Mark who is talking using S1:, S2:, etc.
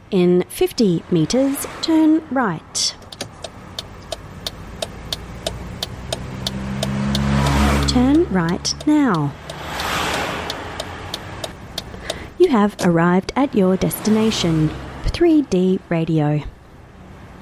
S1: In 50 metres, turn right. Turn right now. You have arrived at your destination, 3D Radio.